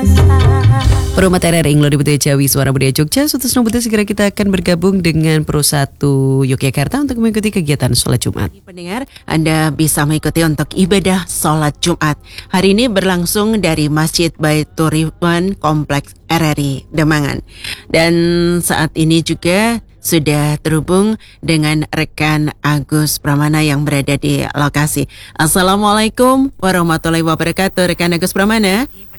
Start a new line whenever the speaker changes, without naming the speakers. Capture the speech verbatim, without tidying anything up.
Perumat R R I Nglo Budaya Jawi Suara Budaya Jogja Sutus Nobuta segera kita akan bergabung dengan Pro satu Yogyakarta untuk mengikuti kegiatan sholat Jumat.
Pendengar, Anda bisa mengikuti untuk ibadah sholat Jumat. Hari ini berlangsung dari Masjid Baitur Ridwan Kompleks R R I Demangan. Dan saat ini juga sudah terhubung dengan rekan Agus Pramana yang berada di lokasi. Assalamualaikum warahmatullahi wabarakatuh, rekan Agus Pramana.